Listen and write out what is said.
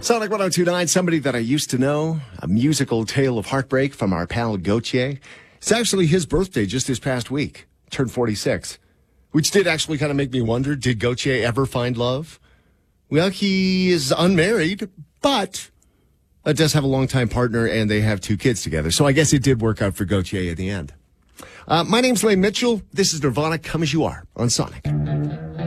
Sonic 102.9, somebody that I used to know, a musical tale of heartbreak from our pal Gautier. It's actually his birthday just this past week, turned 46, which did actually kind of make me wonder, did Gautier ever find love? Well, he is unmarried, but does have a longtime partner, and they have 2 kids together. So I guess it did work out for Gautier at the end. My name's Lane Mitchell. This is Nirvana, Come As You Are on Sonic.